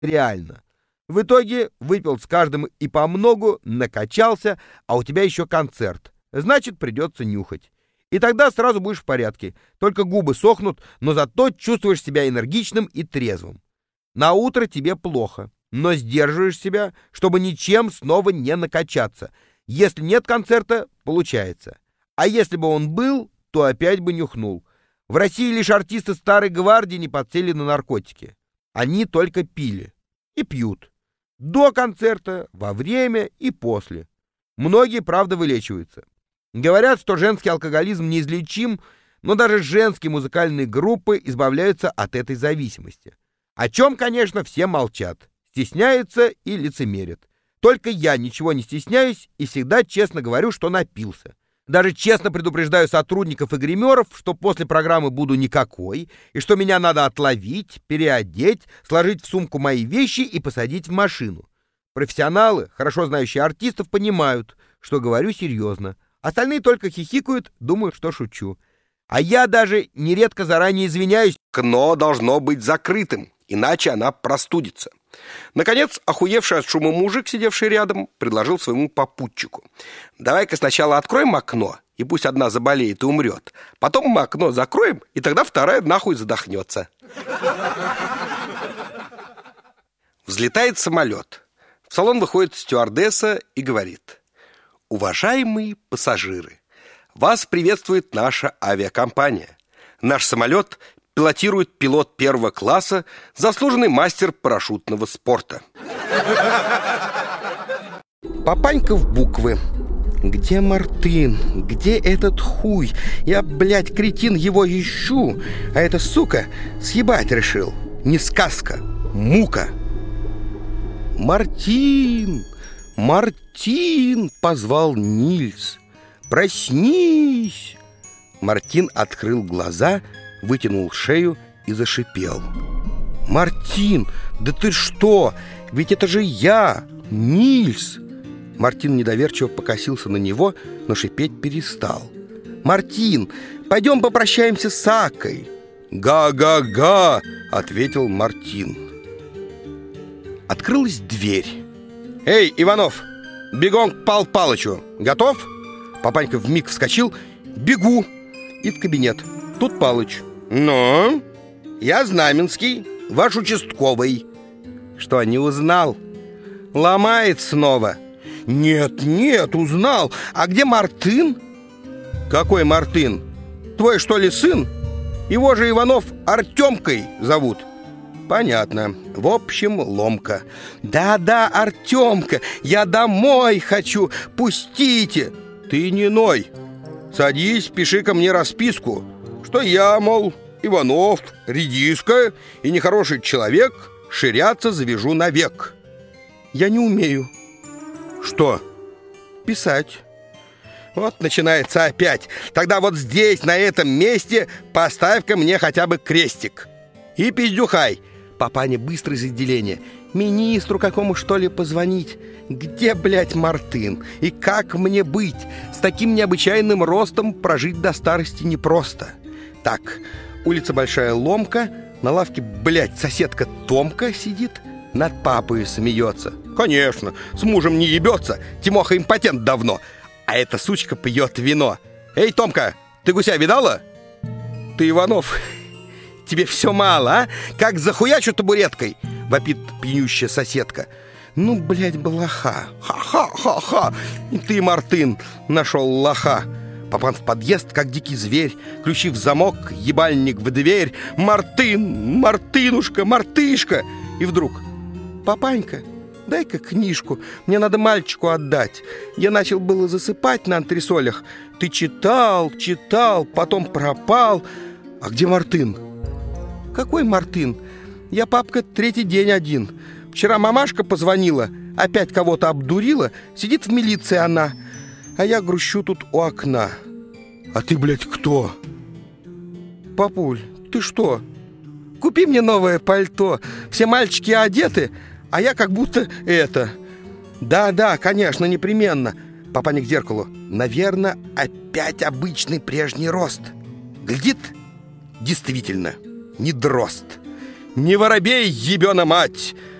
Реально. В итоге выпил с каждым и по многу, накачался, а у тебя еще концерт. Значит, придется нюхать. И тогда сразу будешь в порядке. Только губы сохнут, но зато чувствуешь себя энергичным и трезвым. На утро тебе плохо, но сдерживаешь себя, чтобы ничем снова не накачаться. Если нет концерта, получается. А если бы он был, то опять бы нюхнул. В России лишь артисты старой гвардии не подсели на наркотики. Они только пили. И пьют. До концерта, во время и после. Многие, правда, вылечиваются. Говорят, что женский алкоголизм неизлечим, но даже женские музыкальные группы избавляются от этой зависимости. О чем, конечно, все молчат, стесняются и лицемерят. Только я ничего не стесняюсь и всегда честно говорю, что напился. Даже честно предупреждаю сотрудников и гримеров, что после программы буду никакой, и что меня надо отловить, переодеть, сложить в сумку мои вещи и посадить в машину. Профессионалы, хорошо знающие артистов, понимают, что говорю серьезно. Остальные только хихикают, думают, что шучу. А я даже нередко заранее извиняюсь. Окно должно быть закрытым, иначе она простудится. Наконец, охуевший от шума мужик, сидевший рядом, предложил своему попутчику: давай-ка сначала откроем окно, и пусть одна заболеет и умрет. Потом мы окно закроем, и тогда вторая нахуй задохнется. Взлетает самолет. В салон выходит стюардесса и говорит: уважаемые пассажиры, вас приветствует наша авиакомпания. Наш самолет пилотирует пилот первого класса, заслуженный мастер парашютного спорта. Папанька в буквы. Где Мартын? Где этот хуй? Я, блядь, кретин, его ищу, а эта сука съебать решил. Не сказка, мука. Мартин! «Мартин!» — позвал Нильс. «Проснись!» Мартин открыл глаза, вытянул шею и зашипел. «Мартин, да ты что? Ведь это же я, Нильс!» Мартин недоверчиво покосился на него, но шипеть перестал. «Мартин, пойдем попрощаемся с Акой!» «Га-га-га!» — ответил Мартин. Открылась дверь. «Эй, Иванов, бегом к Пал Палычу! Готов?» Папанька вмиг вскочил. «Бегу!» И в кабинет. Тут Палыч. «Ну, я Знаменский, ваш участковый». «Что, не узнал?» «Ломает снова». «Нет, нет, узнал. А где Мартын?» «Какой Мартын? Твой, что ли, сын? Его же, Иванов, Артемкой зовут». «Понятно. В общем, ломка». «Да-да, Артемка, я домой хочу. Пустите». «Ты не ной. Садись, пиши ко мне расписку, что я, мол, Иванов, редиска и нехороший человек, ширяться завяжу навек». «Я не умею». «Что?» «Писать». «Вот начинается опять. Тогда вот здесь, на этом месте, поставь-ка мне хотя бы крестик. И пиздюхай». Папаня быстро из отделения. «Министру какому, что ли, позвонить? Где, блядь, Мартын? И как мне быть? С таким необычайным ростом прожить до старости непросто. Так, улица Большая Ломка, на лавке, блядь, соседка Томка сидит, над папой смеется. Конечно, с мужем не ебется, Тимоха импотент давно, а эта сучка пьет вино. Эй, Томка, ты гуся видала? Ты, Иванов... Тебе все мало, а? Как захуячу табуреткой!» — вопит пьянющая соседка. «Ну, блядь, блоха! Ха-ха-ха-ха! И ты, Мартын, нашел лоха!» Папан в подъезд, как дикий зверь, ключи в замок, ебальник в дверь. «Мартын! Мартынушка! Мартышка!» И вдруг: «Папанька, дай-ка книжку, мне надо мальчику отдать. Я начал было засыпать на антресолях. Ты читал, читал, потом пропал. А где Мартын?» «Какой Мартын? Я, папка, третий день один. Вчера мамашка позвонила, опять кого-то обдурила. Сидит в милиции она, а я грущу тут у окна». «А ты, блядь, кто?» «Папуль, ты что? Купи мне новое пальто. Все мальчики одеты, а я как будто это...» «Да-да, конечно, непременно». Папаня к зеркалу. «Наверное, опять обычный прежний рост». Глядит, действительно, не дрозд. «Не воробей, ебена мать!